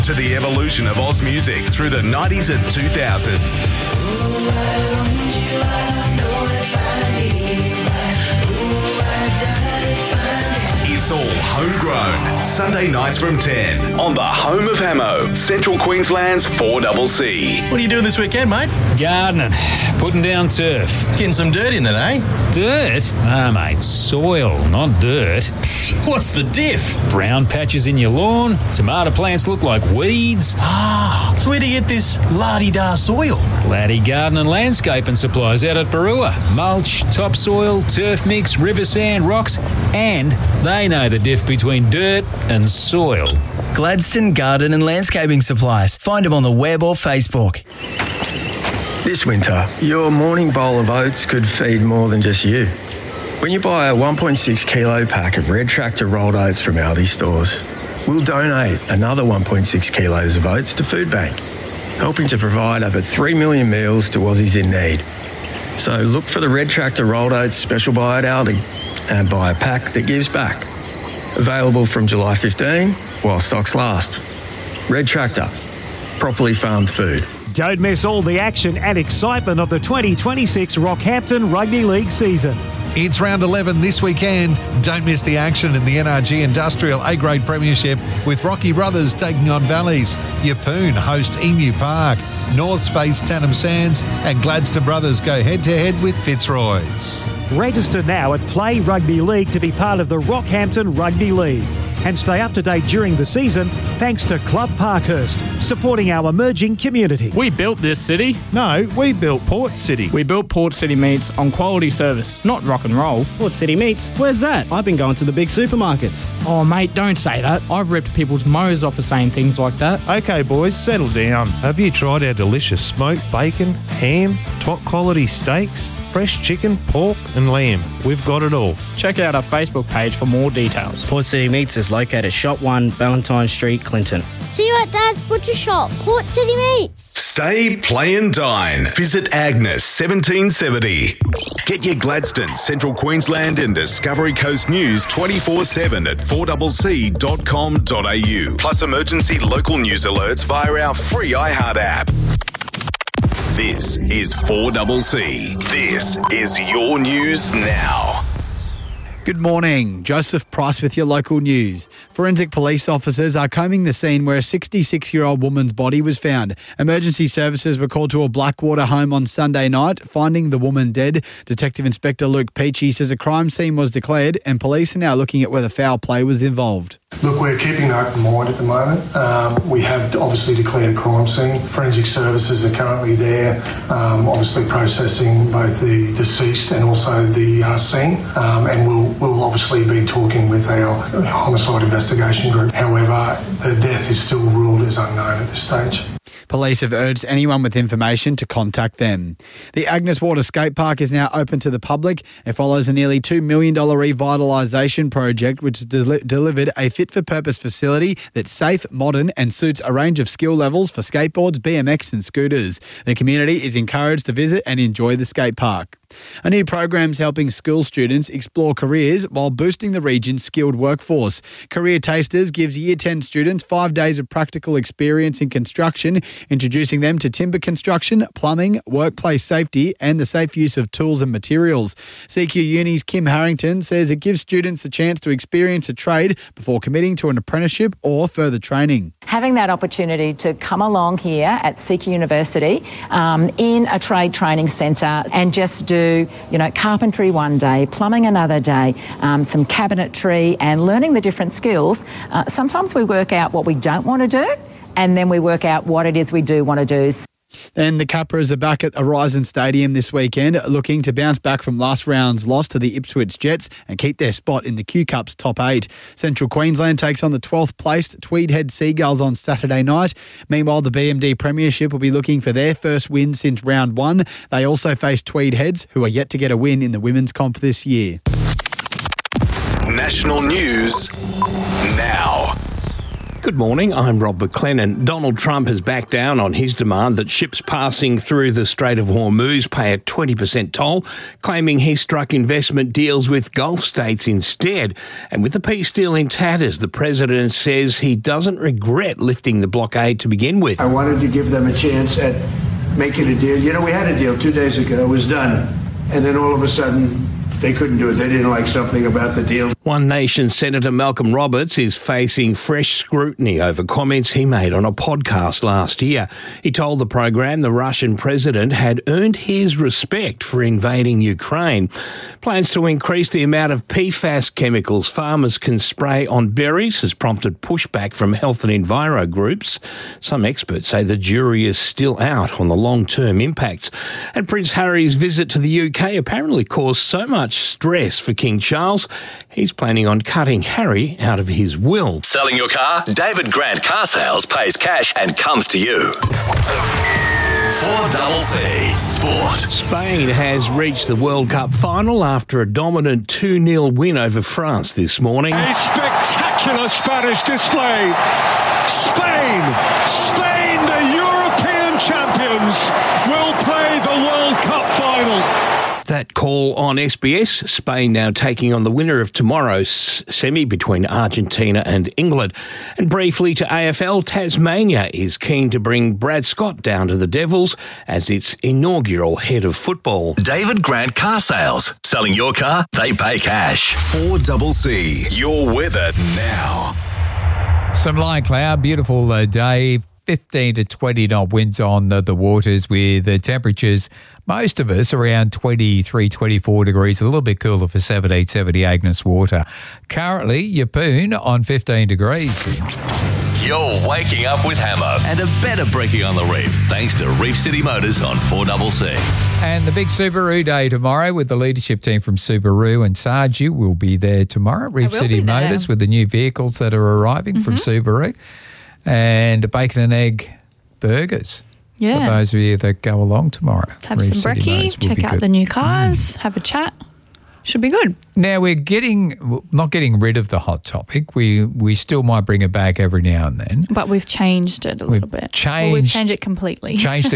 To the evolution of Oz music through the 90s and 2000s. It's all homegrown. Sunday nights from 10 on the home of Hamo, Central Queensland's 4CC. What are you doing this weekend, mate? Gardening. Putting down turf. Getting some dirt in then, eh? Dirt? Ah, mate, soil, not dirt. What's the diff? Brown patches in your lawn. Tomato plants look like weeds. Ah, so where do you get this la-di-da soil? Laddie Garden and Landscaping Supplies out at Barua. Mulch, topsoil, turf mix, river sand, rocks, and they know the diff between dirt and soil. Gladstone Garden and Landscaping Supplies. Find them on the web or Facebook. This winter, your morning bowl of oats could feed more than just you. When you buy a 1.6 kilo pack of Red Tractor rolled oats from Aldi stores, we'll donate another 1.6 kilos of oats to Food Bank, helping to provide over 3 million meals to Aussies in need. So look for the Red Tractor rolled oats special buy at Aldi and buy a pack that gives back. Available from July 15 while stocks last. Red Tractor, properly farmed food. Don't miss all the action and excitement of the 2026 Rockhampton Rugby League season. It's round 11 this weekend. Don't miss the action in the NRG Industrial A-Grade Premiership with Rocky Brothers taking on Valleys. Yeppoon host Emu Park. Norths face Tannum Sands and Gladstone Brothers go head-to-head with Fitzroy's. Register now at Play Rugby League to be part of the Rockhampton Rugby League. And stay up to date during the season thanks to Club Parkhurst, supporting our emerging community. We built this city. No, we built Port City. We built Port City Meats on quality service, not rock and roll. Port City Meats? Where's that? I've been going to the big supermarkets. Oh, mate, don't say that. I've ripped people's mows off for saying things like that. Okay, boys, settle down. Have you tried our delicious smoked bacon, ham, top quality steaks, fresh chicken, pork and lamb? We've got it all. Check out our Facebook page for more details. Port City Meats is located Shop 1, Valentine Street, Clinton. See you at Dad's Butcher Shop, Port City Meats. Stay, play and dine. Visit Agnes 1770. Get your Gladstone, Central Queensland and Discovery Coast news 24/7 at 4cc.com.au. Plus emergency local news alerts via our free iHeart app. This is 4CC. This is your news now. Good morning. Joseph Price with your local news. Forensic police officers are combing the scene where a 66-year-old woman's body was found. Emergency services were called to a Blackwater home on Sunday night, finding the woman dead. Detective Inspector Luke Peachy says a crime scene was declared and police are now looking at whether foul play was involved. Look, we're keeping an open mind at the moment. We have obviously declared a crime scene. Forensic services are currently there, obviously processing both the deceased and also the scene, and we'll obviously be talking with our homicide investigation group. However, the death is still ruled as unknown at this stage. Police have urged anyone with information to contact them. The Agnes Water Skate Park is now open to the public. It follows a nearly $2 million revitalisation project which delivered a fit-for-purpose facility that's safe, modern and suits a range of skill levels for skateboards, BMX and scooters. The community is encouraged to visit and enjoy the skate park. A new program's helping school students explore careers while boosting the region's skilled workforce. Career Tasters gives Year 10 students 5 days of practical experience in construction, introducing them to timber construction, plumbing, workplace safety and the safe use of tools and materials. CQ Uni's Kim Harrington says it gives students the chance to experience a trade before committing to an apprenticeship or further training. Having that opportunity to come along here at CQ University in a trade training centre and just do, carpentry one day, plumbing another day, some cabinetry and learning the different skills. Sometimes we work out what we don't want to do and then we work out what it is we do want to do. And the Capras are back at Horizon Stadium this weekend, looking to bounce back from last round's loss to the Ipswich Jets and keep their spot in the Q-Cup's top 8. Central Queensland takes on the 12th placed Tweedhead Seagulls on Saturday night. Meanwhile, the BMD Premiership will be looking for their first win since round 1. They also face Tweedheads, who are yet to get a win in the women's comp this year. National news now. Good morning, I'm Rob McLennan. Donald Trump has backed down on his demand that ships passing through the Strait of Hormuz pay a 20% toll, claiming he struck investment deals with Gulf states instead. And with the peace deal in tatters, the president says he doesn't regret lifting the blockade to begin with. I wanted to give them a chance at making a deal. You know, we had a deal 2 days ago. It was done. And then all of a sudden, they couldn't do it. They didn't like something about the deal. One Nation Senator Malcolm Roberts is facing fresh scrutiny over comments he made on a podcast last year. He told the program the Russian president had earned his respect for invading Ukraine. Plans to increase the amount of PFAS chemicals farmers can spray on berries has prompted pushback from health and enviro groups. Some experts say the jury is still out on the long-term impacts. And Prince Harry's visit to the UK apparently caused so much stress for King Charles, he's planning on cutting Harry out of his will. Selling your car? David Grant Car Sales pays cash and comes to you. 4CC Sport. Spain has reached the World Cup final after a dominant 2-0 win over France this morning. A spectacular Spanish display. Spain, the European champions, will play the World Cup final. That call on SBS. Spain now taking on the winner of tomorrow's semi between Argentina and England. And briefly to AFL, Tasmania is keen to bring Brad Scott down to the Devils as its inaugural head of football. David Grant Car Sales. Selling your car, they pay cash. 4CC. Your weather now. Some light cloud, beautiful day. 15 to 20 knot winds on the waters with the temperatures, most of us around 23, 24 degrees, a little bit cooler for 1770 Agnes Water. Currently, Yeppoon on 15 degrees. You're waking up with Hamo and a better breaking on the reef thanks to Reef City Motors on 4CC. And the big Subaru Day tomorrow with the leadership team from Subaru, and Sarge, you will be there tomorrow at Reef City Motors with the new vehicles that are arriving from Subaru. And bacon and egg burgers for those of you that go along tomorrow. Have some brekkie, check out the new cars, have a chat. Should be good. Now, we're not getting rid of the hot topic. We still might bring it back every now and then. But we've changed it a little bit. We've changed it completely.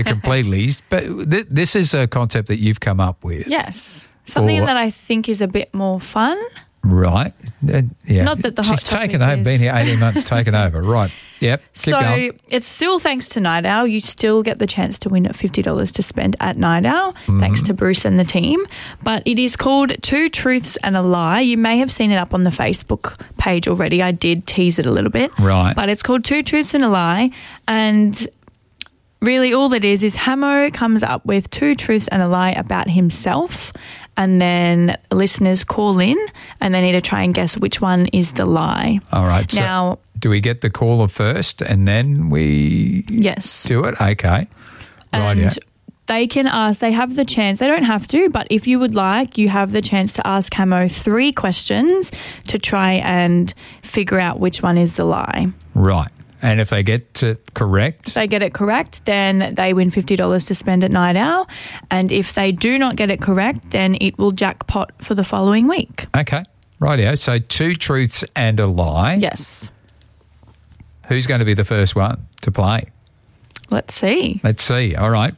But this is a concept that you've come up with. Yes. Something that I think is a bit more fun. Right. Yeah. Not that the hot She's taken over, been here 18 months, taken over. Right. Yep. Keep going. It's still thanks to Night Owl. You still get the chance to win at $50 to spend at Night Owl, thanks to Bruce and the team. But it is called Two Truths and a Lie. You may have seen it up on the Facebook page already. I did tease it a little bit. Right. But it's called Two Truths and a Lie. And really all it is Hamo comes up with two truths and a lie about himself, and then listeners call in and they need to try and guess which one is the lie. All right. Now, so do we get the caller first and then we do it? Okay. And they can ask, they have the chance, they don't have to, but if you would like, you have the chance to ask Hamo 3 questions to try and figure out which one is the lie. Right. And if they get it correct? They get it correct, then they win $50 to spend at Night Owl. And if they do not get it correct, then it will jackpot for the following week. Okay. Rightio. So 2 truths and a lie. Yes. Who's going to be the first one to play? Let's see. All right.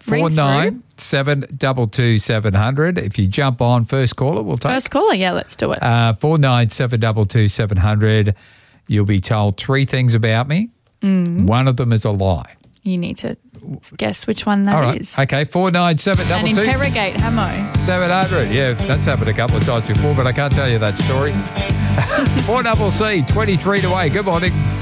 4972 700. If you jump on, first caller, we'll take. First caller, yeah, let's do it. 4972 700. You'll be told 3 things about me. One of them is a lie. You need to guess which one that is. Okay, 49722. And interrogate Hamo. 700. Yeah, that's happened a couple of times before, but I can't tell you that story. 4CC, 23 to 8. Good morning.